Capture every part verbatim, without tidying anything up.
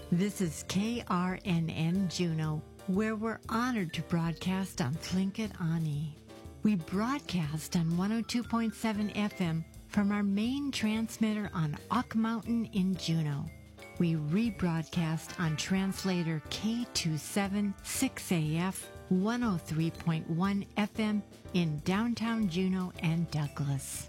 This is K R N N Juneau, where we're honored to broadcast on Tlingit Ani. We broadcast on one oh two point seven F M from our main transmitter on Ock Mountain in Juneau. We rebroadcast on translator K two seven six A F one oh three point one F M in downtown Juneau and Douglas.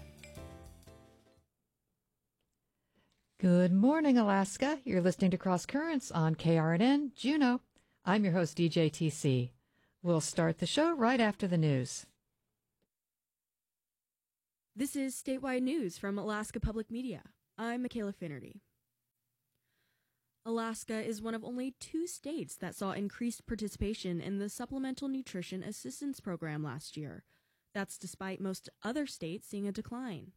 Good morning, Alaska. You're listening to Cross Currents on K R N N Juneau. I'm your host, D J T C. We'll start the show right after the news. This is statewide news from Alaska Public Media. I'm Michaela Finnerty. Alaska is one of only two states that saw increased participation in the Supplemental Nutrition Assistance Program last year. That's despite most other states seeing a decline.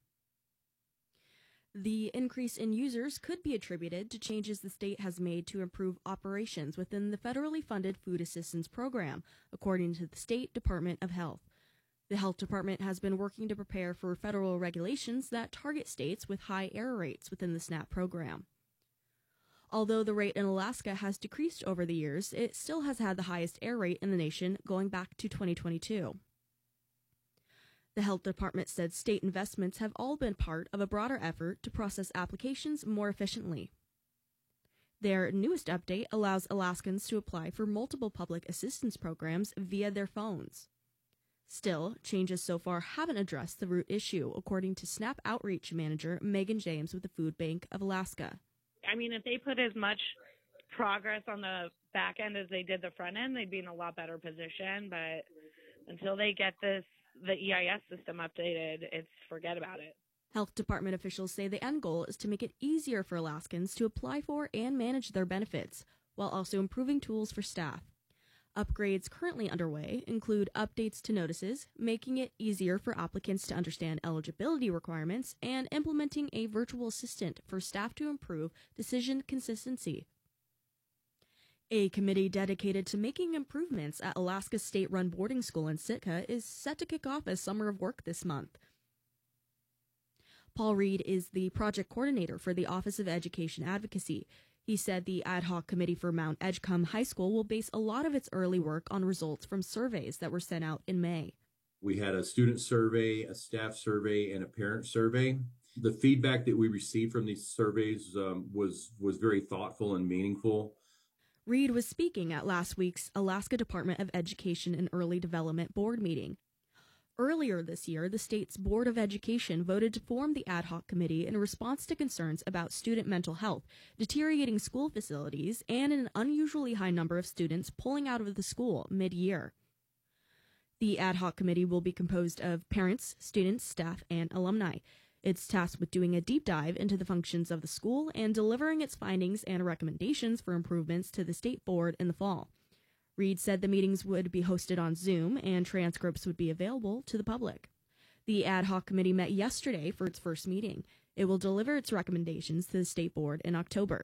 The increase in users could be attributed to changes the state has made to improve operations within the federally funded food assistance program, according to the State Department of Health. The Health Department has been working to prepare for federal regulations that target states with high error rates within the SNAP program. Although the rate in Alaska has decreased over the years, it still has had the highest error rate in the nation going back to twenty twenty-two. The Health Department said state investments have all been part of a broader effort to process applications more efficiently. Their newest update allows Alaskans to apply for multiple public assistance programs via their phones. Still, changes so far haven't addressed the root issue, according to SNAP Outreach Manager Megan James with the Food Bank of Alaska. I mean, if they put as much progress on the back end as they did the front end, they'd be in a lot better position. But until they get this, the E I S system updated, it's forget about it. Health Department officials say the end goal is to make it easier for Alaskans to apply for and manage their benefits, while also improving tools for staff. Upgrades currently underway include updates to notices, making it easier for applicants to understand eligibility requirements, and implementing a virtual assistant for staff to improve decision consistency. A committee dedicated to making improvements at Alaska's state-run boarding school in Sitka is set to kick off a summer of work this month. Paul Reed is the project coordinator for the Office of Education Advocacy. He said the ad hoc committee for Mount Edgecombe High School will base a lot of its early work on results from surveys that were sent out in May. We had a student survey, a staff survey, and a parent survey. The feedback that we received from these surveys um, was, was very thoughtful and meaningful. Reed was speaking at last week's Alaska Department of Education and Early Development Board meeting. Earlier this year, the state's Board of Education voted to form the ad hoc committee in response to concerns about student mental health, deteriorating school facilities, and an unusually high number of students pulling out of the school mid-year. The ad hoc committee will be composed of parents, students, staff, and alumni. It's tasked with doing a deep dive into the functions of the school and delivering its findings and recommendations for improvements to the state board in the fall. Reed said the meetings would be hosted on Zoom and transcripts would be available to the public. The ad hoc committee met yesterday for its first meeting. It will deliver its recommendations to the state board in October.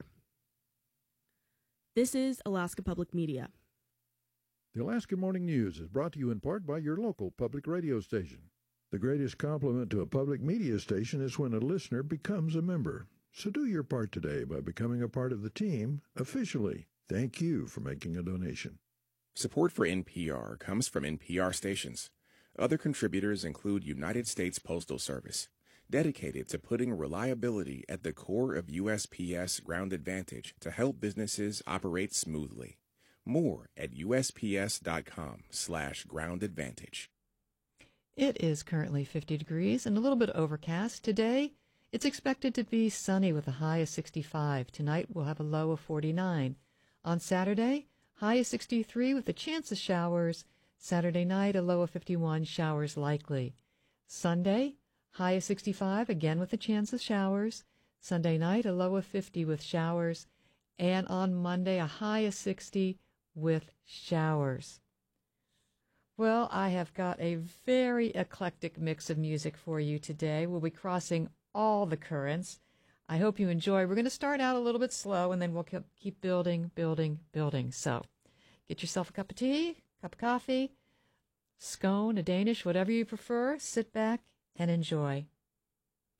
This is Alaska Public Media. The Alaska Morning News is brought to you in part by your local public radio station. The greatest compliment to a public media station is when a listener becomes a member. So do your part today by becoming a part of the team officially. Thank you for making a donation. Support for N P R comes from N P R stations. Other contributors include United States Postal Service, dedicated to putting reliability at the core of U S P S Ground Advantage to help businesses operate smoothly. More at usps.com slash ground advantage. It is currently fifty degrees and a little bit overcast. Today, it's expected to be sunny with a high of sixty-five. Tonight, we'll have a low of forty-nine. On Saturday, high of sixty-three with a chance of showers. Saturday night, a low of fifty-one, showers likely. Sunday, high of sixty-five, again with a chance of showers. Sunday night, a low of fifty with showers. And on Monday, a high of sixty with showers. Well, I have got a very eclectic mix of music for you today. We'll be crossing all the currents. I hope you enjoy. We're going to start out a little bit slow, and then we'll keep building, building, building. So get yourself a cup of tea, cup of coffee, scone, a Danish, whatever you prefer. Sit back and enjoy.